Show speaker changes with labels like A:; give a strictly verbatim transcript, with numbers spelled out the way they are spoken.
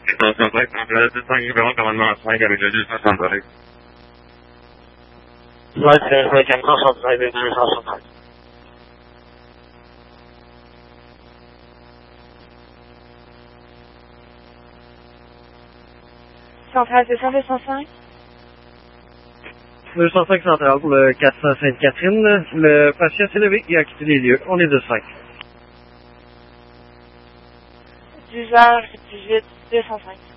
A: Attention cinq, en place de cinq, numéro commandement à cinq avec le deux cent soixante-treize.
B: Ouais, c'est le quatre cent soixante-treize et deux cent soixante-treize.
C: Centrale deux cent deux cent cinq.
B: deux cent cinq central pour le quatre cents Sainte-Catherine. Le patient s'est levé et a quitté les lieux. On est de cinq.
C: douze heures dix-huit, deux cent cinq.